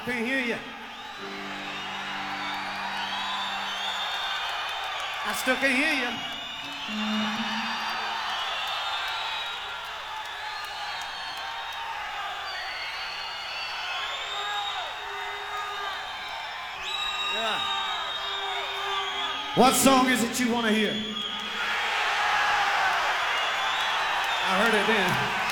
can't hear you. I still can't hear you. Yeah. What song is it you want to hear? I heard it then.